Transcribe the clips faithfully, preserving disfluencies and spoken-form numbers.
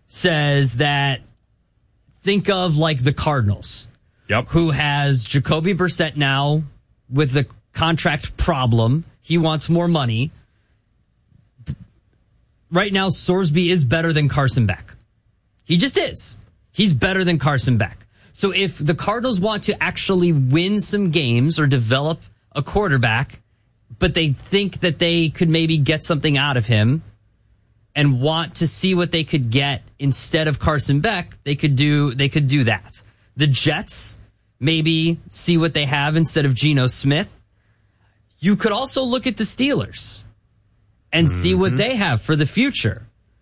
says that think of like the Cardinals. Yep. Who has Jacoby Brissett now with the contract problem. He wants more money. Right now, Sorsby is better than Carson Beck. He just is. He's better than Carson Beck. So if the Cardinals want to actually win some games or develop a quarterback, but they think that they could maybe get something out of him and want to see what they could get instead of Carson Beck, they could do they could do that. The Jets maybe see what they have instead of Geno Smith. You could also look at the Steelers and mm-hmm. see what they have for the future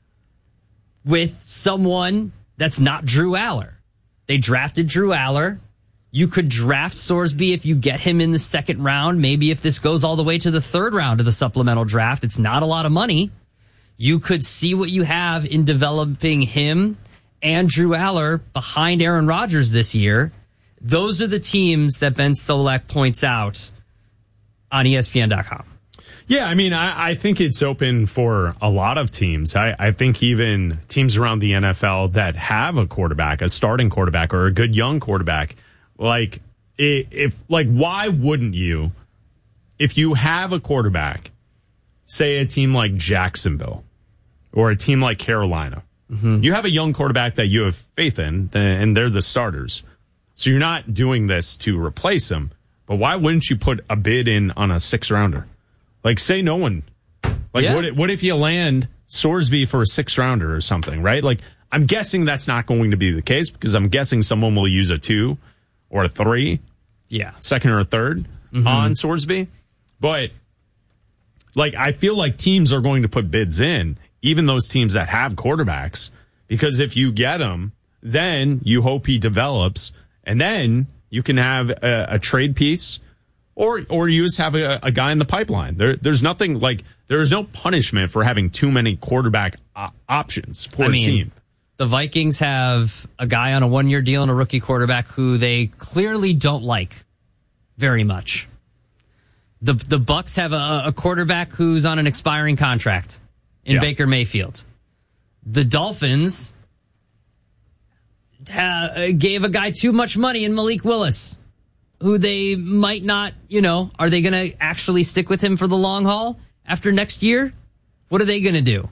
with someone that's not Drew Aller. They drafted Drew Aller. You could draft Sorsby if you get him in the second round. Maybe if this goes all the way to the third round of the supplemental draft, it's not a lot of money. You could see what you have in developing him and Drew Aller behind Aaron Rodgers this year. Those are the teams that Ben Solak points out on E S P N dot com. Yeah, I mean, I, I think it's open for a lot of teams. I, I think even teams around the N F L that have a quarterback, a starting quarterback, or a good young quarterback, like, if, like, why wouldn't you, if you have a quarterback, say a team like Jacksonville or a team like Carolina, mm-hmm. you have a young quarterback that you have faith in, and they're the starters. So you're not doing this to replace them, but why wouldn't you put a bid in on a six rounder? Like, say no one. Like, yeah. what, if, what if you land Sorsby for a six rounder or something, right? Like, I'm guessing that's not going to be the case because I'm guessing someone will use a two or a three, yeah, second or a third mm-hmm. on Sorsby. But, like, I feel like teams are going to put bids in, even those teams that have quarterbacks, because if you get him, then you hope he develops, and then you can have a, a trade piece. Or or you just have a, a guy in the pipeline. There, there's nothing like there is no punishment for having too many quarterback o- options for I a mean, team. The Vikings have a guy on a one-year deal and a rookie quarterback who they clearly don't like very much. The the Bucs have a, a quarterback who's on an expiring contract in yeah. Baker Mayfield. The Dolphins ha- gave a guy too much money in Malik Willis, who they might not, you know, are they going to actually stick with him for the long haul after next year? What are they going to do?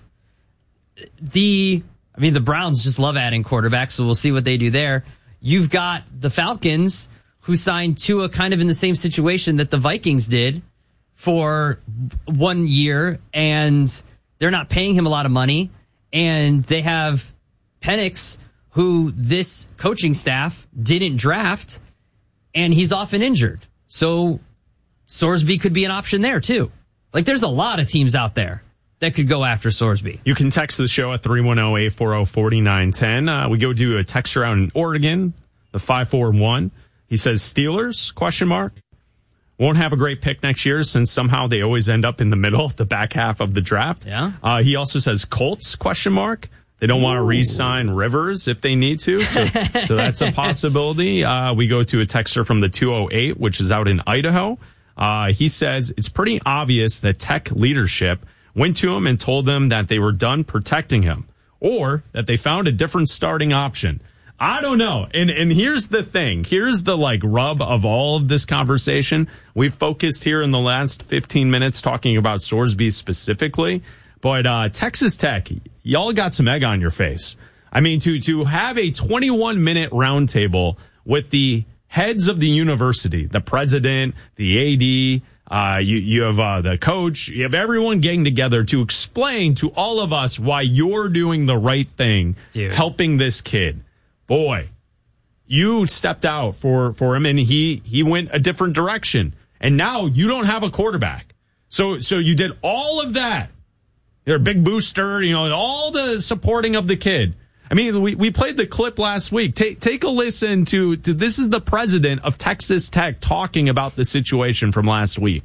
The, I mean, the Browns just love adding quarterbacks, so we'll see what they do there. You've got the Falcons, who signed Tua kind of in the same situation that the Vikings did for one year, and they're not paying him a lot of money. And they have Penix, who this coaching staff didn't draft, and he's often injured. So Sorsby could be an option there, too. Like, there's a lot of teams out there that could go after Sorsby. You can text the show at three one zero, eight four zero, four nine one zero. Uh, we go to a texter out in Oregon, the five four one. He says, Steelers, question mark. Won't have a great pick next year since somehow they always end up in the middle, the back half of the draft. Yeah. Uh, he also says, Colts, question mark. They don't Ooh. want to re-sign Rivers if they need to, so, so that's a possibility. Uh, we go to a texter from the two oh eight, which is out in Idaho. Uh, he says, it's pretty obvious that Tech leadership went to him and told them that they were done protecting him, or that they found a different starting option. I don't know. And and here's the thing. Here's the, like, rub of all of this conversation. We've focused here in the last fifteen minutes talking about Sorsby specifically. But uh, Texas Tech, y'all got some egg on your face. I mean, to to have a twenty-one minute roundtable with the heads of the university, the president, the A D, uh, you, you have uh, the coach, you have everyone getting together to explain to all of us why you're doing the right thing, Dude. helping this kid. Boy, you stepped out for, for him, and he, he went a different direction. And now you don't have a quarterback. So so you did all of that. You're a big booster, you know, all the supporting of the kid. I mean, we, we played the clip last week. Take take a listen to, to this is the president of Texas Tech talking about the situation from last week.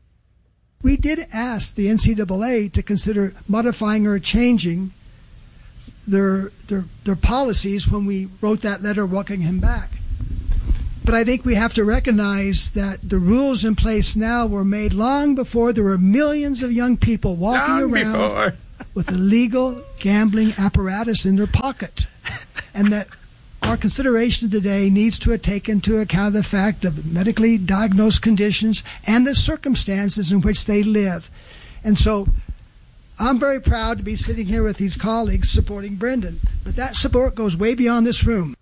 We did ask the N C double A to consider modifying or changing their their their policies when we wrote that letter welcoming him back. But I think we have to recognize that the rules in place now were made long before there were millions of young people walking long around before. with a legal gambling apparatus in their pocket, and that our consideration today needs to take into account the fact of medically diagnosed conditions and the circumstances in which they live. And so I'm very proud to be sitting here with these colleagues supporting Brendan, but that support goes way beyond this room.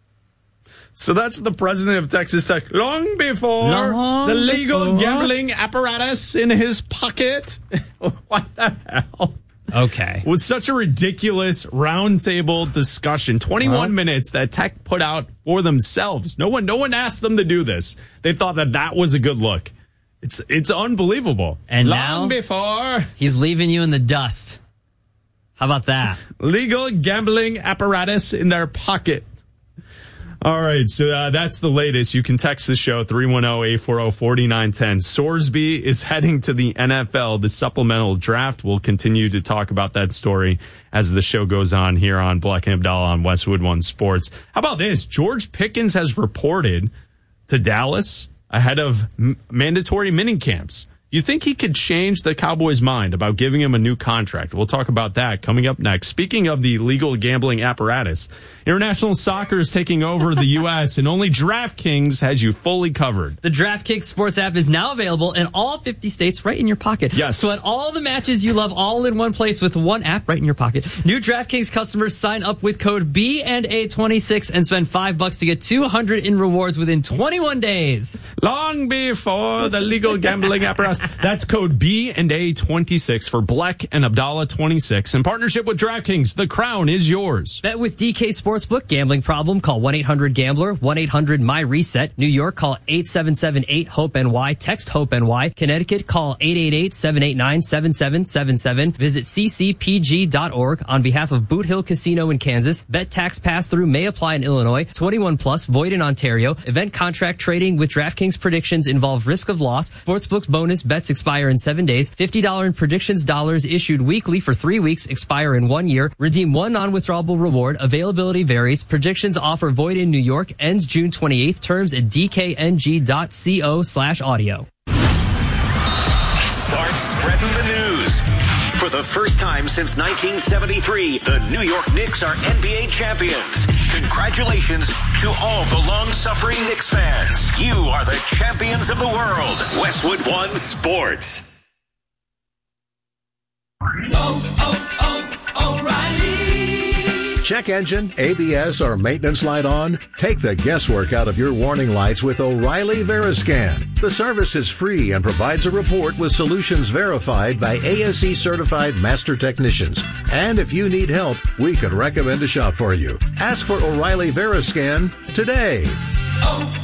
So that's the president of Texas Tech long before long the legal before. gambling apparatus in his pocket. What the hell? Okay. With such a ridiculous roundtable discussion, twenty-one Well, minutes that Tech put out for themselves. No one, no one asked them to do this. They thought that that was a good look. It's it's unbelievable. And long now before he's leaving you in the dust. How about that? legal gambling apparatus in their pocket. All right, so uh, that's the latest. You can text the show, three one zero, eight four zero, four nine one zero. Sorsby is heading to the N F L, the supplemental draft. We'll continue to talk about that story as the show goes on here on Black and Abdallah on Westwood One Sports. How about this? George Pickens has reported to Dallas ahead of m- mandatory minicamps. You think he could change the Cowboys' mind about giving him a new contract? We'll talk about that coming up next. Speaking of the legal gambling apparatus, international soccer is taking over the U S and only DraftKings has you fully covered. The DraftKings Sports app is now available in all fifty states right in your pocket. Yes. So at all the matches you love all in one place with one app right in your pocket. New DraftKings customers sign up with code B and A twenty-six and spend five bucks to get two hundred in rewards within twenty-one days. Long before the legal gambling apparatus. That's code B and A twenty-six for Black and Abdallah twenty-six. In partnership with DraftKings, the crown is yours. Bet with D K Sportsbook. Gambling problem? Call one eight hundred gambler, one eight hundred my reset. New York, call eight seven seven eight hope N Y. Text HOPE-NY. Connecticut, call eight eight eight, seven eight nine, seven seven seven seven. Visit c c p g dot org on behalf of Boot Hill Casino in Kansas. Bet tax pass-through may apply in Illinois. twenty-one plus, void in Ontario. Event contract trading with DraftKings predictions involve risk of loss. Sportsbook's bonus bets expire in seven days. fifty dollars in predictions dollars issued weekly for three weeks, expire in one year. Redeem one non-withdrawable reward. Availability varies. Predictions offer void in New York. Ends June twenty-eighth. Terms at d k n g dot co slash audio. Start spreading the news. For the first time since nineteen seventy-three, the New York Knicks are N B A champions. Congratulations to all the long-suffering Knicks fans. You are the champions of the world. Westwood One Sports. Oh, oh, oh, O'Reilly. Check engine, A B S, or maintenance light on? Take the guesswork out of your warning lights with O'Reilly Veriscan. The service is free and provides a report with solutions verified by A S E certified master technicians. And if you need help, we could recommend a shop for you. Ask for O'Reilly Veriscan today. Oh,